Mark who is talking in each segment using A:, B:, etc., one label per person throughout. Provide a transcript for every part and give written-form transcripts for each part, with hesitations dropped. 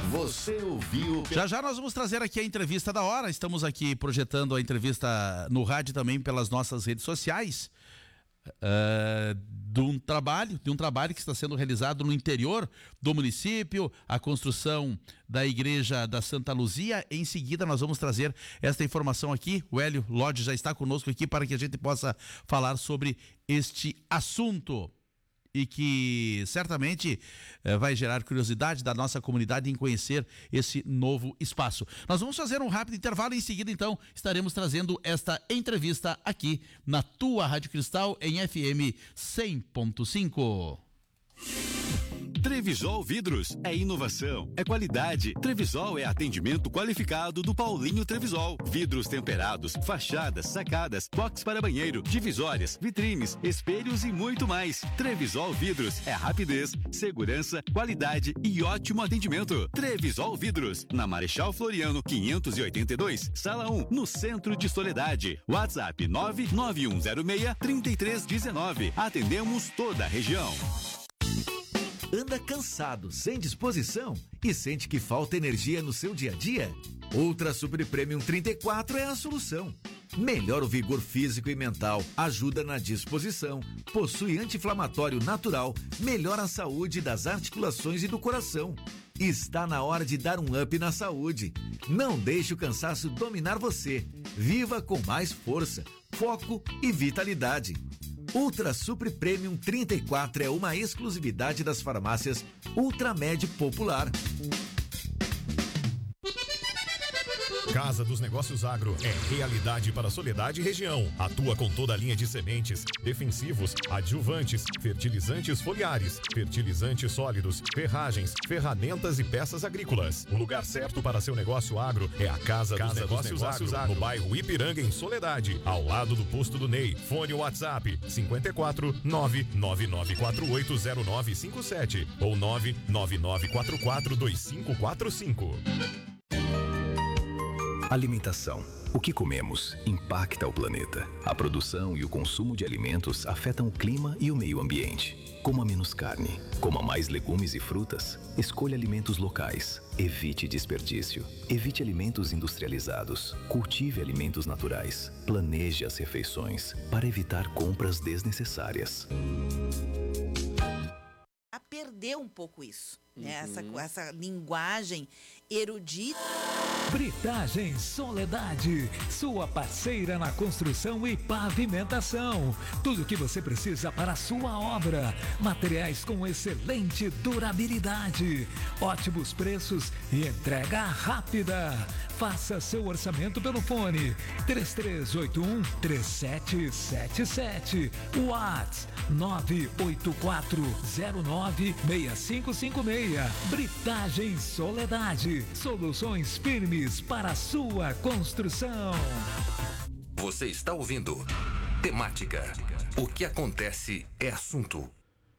A: Você ouviu?
B: Já nós vamos trazer aqui a entrevista da hora. Estamos aqui projetando a entrevista no rádio também pelas nossas redes sociais. De um trabalho que está sendo realizado no interior do município, a construção da igreja da Santa Luzia. Em seguida nós vamos trazer esta informação aqui. O Hélio Lodge já está conosco aqui para que a gente possa falar sobre este assunto e que certamente vai gerar curiosidade da nossa comunidade em conhecer esse novo espaço. Nós vamos fazer um rápido intervalo e em seguida então estaremos trazendo esta entrevista aqui na tua Rádio Cristal em FM 100.5.
C: Trevisol Vidros é inovação, é qualidade. Trevisol é atendimento qualificado do Paulinho Trevisol. Vidros temperados, fachadas, sacadas, box para banheiro, divisórias, vitrines, espelhos e muito mais. Trevisol Vidros é rapidez, segurança, qualidade e ótimo atendimento. Trevisol Vidros, na Marechal Floriano 582, Sala 1, no centro de Soledade. WhatsApp 99106-3319. Atendemos toda a região.
D: Anda cansado, sem disposição e sente que falta energia no seu dia a dia? Ultra Super Premium 34 é a solução. Melhora o vigor físico e mental, ajuda na disposição, possui anti-inflamatório natural, melhora a saúde das articulações e do coração. Está na hora de dar um up na saúde. Não deixe o cansaço dominar você. Viva com mais força, foco e vitalidade. Ultra Super Premium 34 é uma exclusividade das farmácias Ultramed Popular.
E: Casa dos Negócios Agro é realidade para Soledade e região. Atua com toda a linha de sementes, defensivos, adjuvantes, fertilizantes foliares, fertilizantes sólidos, ferragens, ferramentas e peças agrícolas. O lugar certo para seu negócio agro é a Casa dos Negócios Agro, no bairro Ipiranga, em Soledade, ao lado do posto do Ney. Fone WhatsApp 54 999480957 ou 999442545.
A: Alimentação. O que comemos impacta o planeta. A produção e o consumo de alimentos afetam o clima e o meio ambiente. Coma menos carne, coma mais legumes e frutas, escolha alimentos locais, evite desperdício, evite alimentos industrializados, cultive alimentos naturais, planeje as refeições para evitar compras desnecessárias.
F: A perder um pouco isso, né? Essa linguagem erudita.
G: Britagem Soledade, sua parceira na construção e pavimentação. Tudo o que você precisa para a sua obra. Materiais com excelente durabilidade, ótimos preços e entrega rápida. Faça seu orçamento pelo fone 3381-3777. WhatsApp 984096556. Britagem Soledade, soluções firmes para a sua construção.
H: Você está ouvindo Temática. O que acontece é assunto.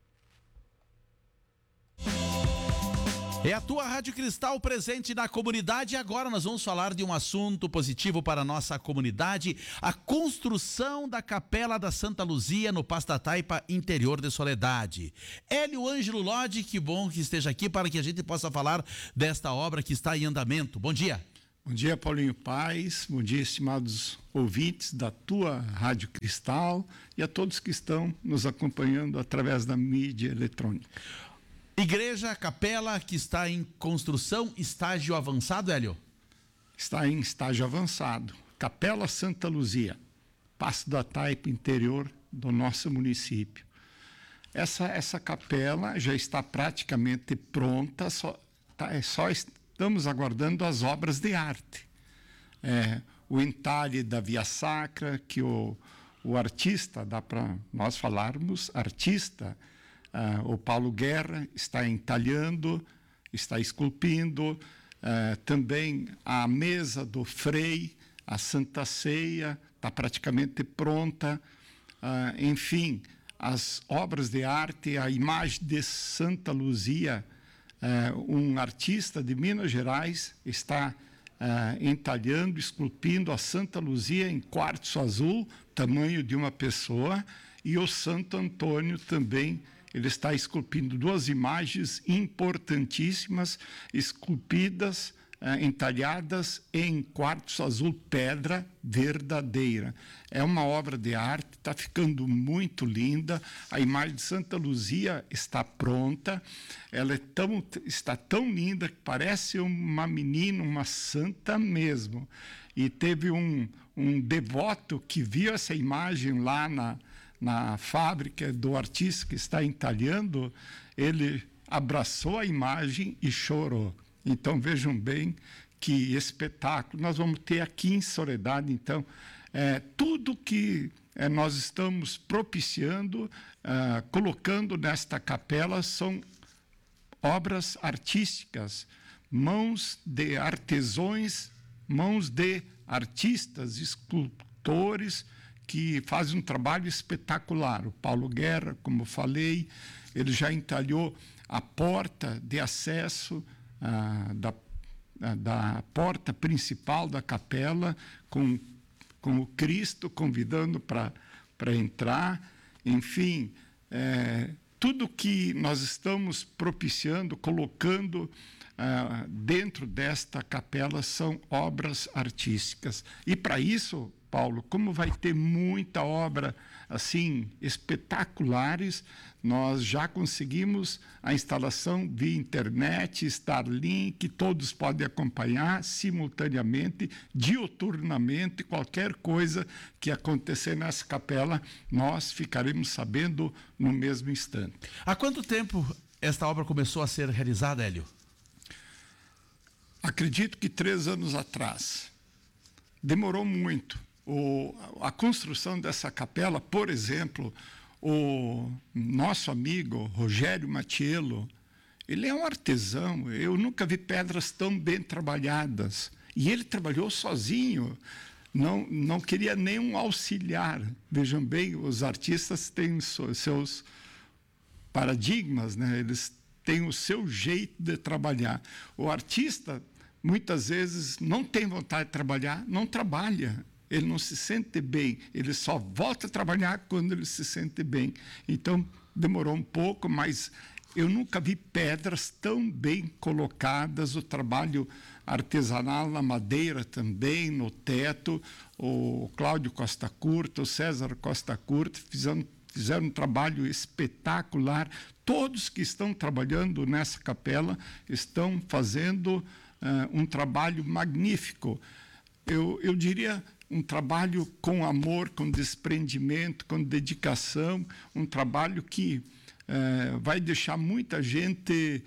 B: É a tua Rádio Cristal presente na comunidade. Agora nós vamos falar de um assunto positivo para a nossa comunidade: a construção da Capela da Santa Luzia no Passo da Taipa, interior de Soledade. Hélio Ângelo Lodge, que bom que esteja aqui para que a gente possa falar desta obra que está em andamento. Bom dia.
I: Bom dia, Paulinho Paz. Bom dia, estimados ouvintes da tua Rádio Cristal e a todos que estão nos acompanhando através da mídia eletrônica.
B: Igreja, capela que está em construção, estágio avançado, Hélio?
I: Está em estágio avançado. Capela Santa Luzia, Passo da Taipa, interior do nosso município. Essa capela já está praticamente pronta, só estamos aguardando as obras de arte. O entalhe da via sacra, que o artista, dá para nós falarmos, artista, o Paulo Guerra está entalhando, está esculpindo, também a mesa do Frei, a Santa Ceia está praticamente pronta, enfim, as obras de arte, a imagem de Santa Luzia, um artista de Minas Gerais está entalhando, esculpindo a Santa Luzia em quartzo azul, tamanho de uma pessoa, e o Santo Antônio também ele está esculpindo 2 imagens importantíssimas, esculpidas, entalhadas em quartzo azul pedra verdadeira. É uma obra de arte, está ficando muito linda. A imagem de Santa Luzia está pronta, ela está tão linda que parece uma menina, uma santa mesmo. E teve um devoto que viu essa imagem lá na fábrica do artista que está entalhando, ele abraçou a imagem e chorou. Então, vejam bem que espetáculo. Nós vamos ter aqui em Soledade, então, tudo que nós estamos propiciando, colocando nesta capela, são obras artísticas, mãos de artesãos, mãos de artistas, escultores, que fazem um trabalho espetacular. O Paulo Guerra, como falei, ele já entalhou a porta de acesso da porta principal da capela, com o Cristo convidando para entrar. Enfim, tudo que nós estamos propiciando, colocando dentro desta capela são obras artísticas. E para isso, Paulo, como vai ter muita obra assim espetaculares, nós já conseguimos a instalação via internet, Starlink, todos podem acompanhar simultaneamente, diuturnamente, qualquer coisa que acontecer nessa capela, nós ficaremos sabendo no mesmo instante.
B: Há quanto tempo esta obra começou a ser realizada, Hélio?
I: Acredito que 3 anos atrás. Demorou muito. A construção dessa capela, por exemplo, o nosso amigo Rogério Matiello, ele é um artesão. Eu nunca vi pedras tão bem trabalhadas. E ele trabalhou sozinho, não queria nenhum auxiliar. Vejam bem, os artistas têm seus paradigmas, né? Eles têm o seu jeito de trabalhar. O artista, muitas vezes, não tem vontade de trabalhar, não trabalha. Ele não se sente bem, ele só volta a trabalhar quando ele se sente bem. Então, demorou um pouco, mas eu nunca vi pedras tão bem colocadas, o trabalho artesanal na madeira também, no teto. O Cláudio Costa Curta, o César Costa Curta fizeram um trabalho espetacular. Todos que estão trabalhando nessa capela estão fazendo um trabalho magnífico. Eu diria um trabalho com amor, com desprendimento, com dedicação, um trabalho que vai deixar muita gente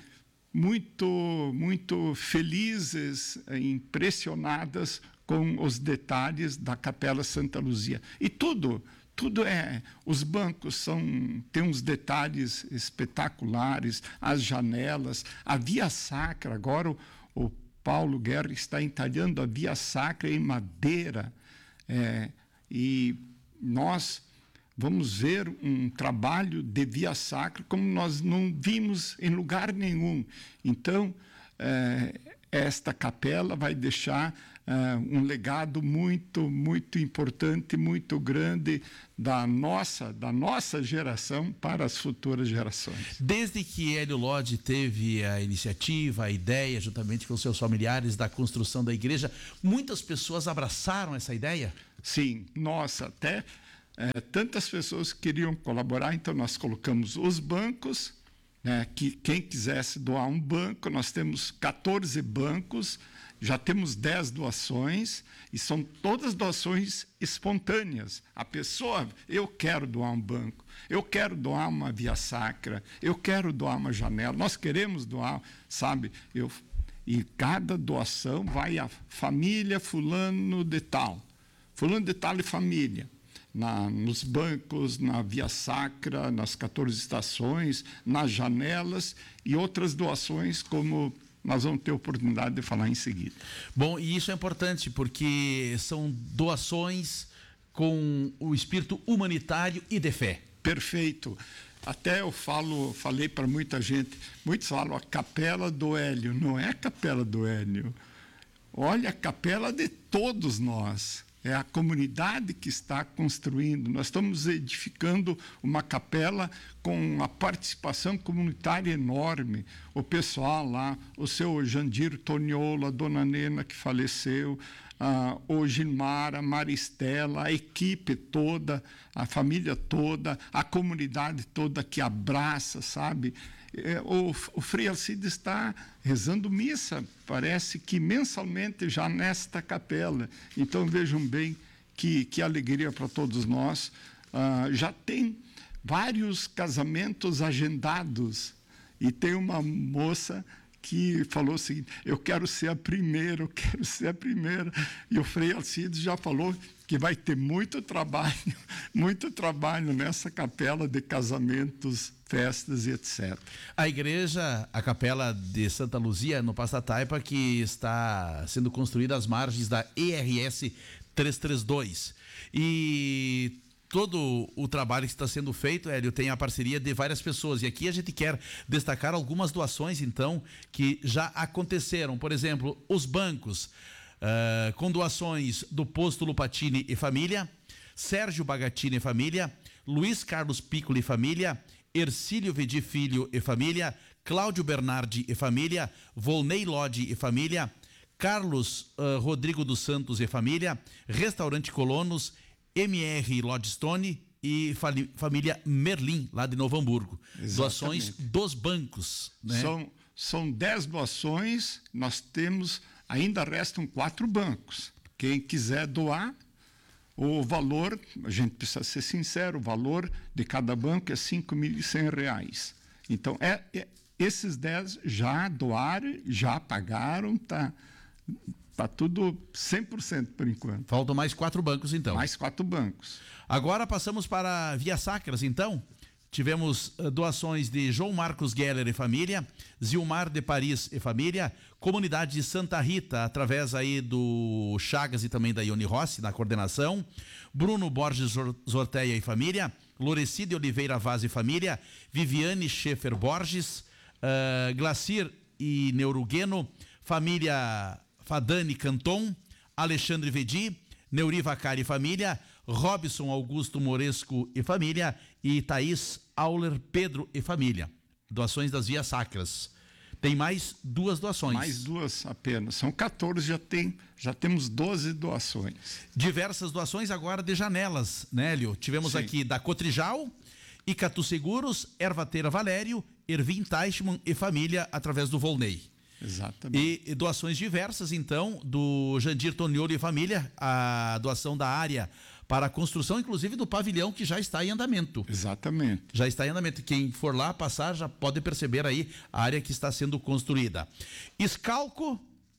I: muito felizes, impressionadas com os detalhes da Capela Santa Luzia. E tudo os bancos têm uns detalhes espetaculares, as janelas, a via sacra. Agora o Paulo Guerra está entalhando a via sacra em madeira, e nós vamos ver um trabalho de via sacra como nós não vimos em lugar nenhum. Então, esta capela vai deixar um legado muito importante, muito grande da nossa geração para as futuras gerações.
B: Desde que Hélio Lodge teve a iniciativa, a ideia, juntamente com seus familiares, da construção da igreja, muitas pessoas abraçaram essa ideia?
I: Sim, nossa, até tantas pessoas queriam colaborar, então nós colocamos os bancos, que quem quisesse doar um banco, nós temos 14 bancos, já temos 10 doações, e são todas doações espontâneas. A pessoa, eu quero doar um banco, eu quero doar uma via sacra, eu quero doar uma janela, nós queremos doar, sabe? E cada doação vai à família fulano de tal e família. Nos bancos, na via sacra, nas 14 estações, nas janelas e outras doações, como nós vamos ter oportunidade de falar em seguida.
B: Bom, e isso é importante porque são doações com o espírito humanitário e de fé.
I: Perfeito. Até eu falei para muita gente, muitos falam a Capela do Hélio. Não é a Capela do Hélio. Olha, a capela de todos nós. é a comunidade que está construindo. Nós estamos edificando uma capela com uma participação comunitária enorme. O pessoal lá, o seu Jandir Toniolo, a dona Nena que faleceu, o Gilmar, a Maristela, a equipe toda, a família toda, a comunidade toda que abraça, sabe? O Frei Alcides está rezando missa, parece que mensalmente já nesta capela. Então vejam bem que alegria para todos nós. Já tem vários casamentos agendados e tem uma moça que falou o seguinte: eu quero ser a primeira, eu quero ser a primeira. E o Frei Alcides já falou que vai ter muito trabalho nessa capela de casamentos, festas e etc.
B: A igreja, a capela de Santa Luzia, no Pasta Taipa, que está sendo construída às margens da ERS 332. E todo o trabalho que está sendo feito, Hélio, tem a parceria de várias pessoas. E aqui a gente quer destacar algumas doações, então, que já aconteceram. Por exemplo, os bancos, com doações do Posto Lupatini e família, Sérgio Bagatini e família, Luiz Carlos Piccoli e família, Ercílio Vedi Filho e família, Cláudio Bernardi e família, Volney Lodi e família, Carlos Rodrigo dos Santos e família, Restaurante Colonos, MR Lodstone e família Merlin, lá de Novo Hamburgo. Exatamente. Doações dos bancos, né?
I: São 10 doações, nós temos, ainda restam 4 bancos. Quem quiser doar, o valor, a gente precisa ser sincero, o valor de cada banco é R$5.100. Então, esses 10 já doaram, já pagaram, tá tudo 100% por enquanto.
B: Faltam mais 4 bancos, então.
I: Mais 4 bancos.
B: Agora passamos para Via Sacras, então. Tivemos doações de João Marcos Geller e família, Zilmar de Paris e família, Comunidade de Santa Rita, através aí do Chagas e também da Ione Rossi, na coordenação, Bruno Borges Zorteia e família, Loreci de Oliveira Vaz e família, Viviane Schaefer Borges, Glacir e Neurugueno, família Fadani Canton, Alexandre Vedi, Neuri Vacari e família, Robson Augusto Moresco e família e Thaís Auler Pedro e família. Doações das Vias Sacras. Tem mais 2 doações.
I: Mais 2 apenas. São 14, já temos 12 doações.
B: Diversas doações agora de janelas, né, Hélio? Tivemos aqui da Cotrijal, Icatu Seguros, Ervateira Valério, Ervin Teichmann e família através do Volney.
I: Exatamente.
B: E doações diversas, então, do Jandir Toniolo e família, a doação da área para a construção, inclusive, do pavilhão que já está em andamento.
I: Exatamente.
B: Já está em andamento. Quem for lá passar já pode perceber aí a área que está sendo construída. Escalco,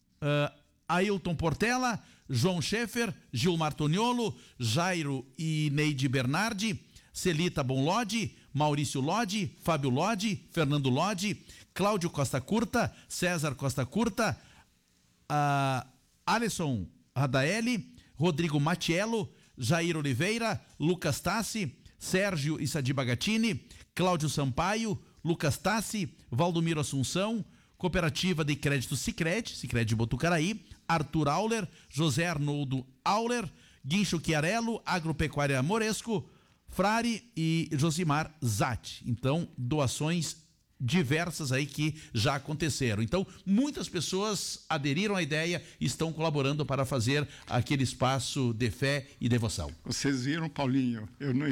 B: Ailton Portela, João Schaefer, Gilmar Toniolo, Jairo e Neide Bernardi, Celita Bonlodi, Maurício Lodi, Fábio Lodi, Fernando Lodi, Cláudio Costa Curta, César Costa Curta, Alisson Radaeli, Rodrigo Matiello, Jair Oliveira, Lucas Tassi, Sérgio Issadi Bagatini, Cláudio Sampaio, Lucas Tassi, Valdomiro Assunção, Cooperativa de Crédito Sicredi de Botucaraí, Arthur Auler, José Arnoldo Auler, Guincho Chiarello, Agropecuária Moresco, Frari e Josimar Zatti. Então, doações diversas aí que já aconteceram. Então, muitas pessoas aderiram à ideia e estão colaborando para fazer aquele espaço de fé e devoção.
I: Vocês viram, Paulinho, eu não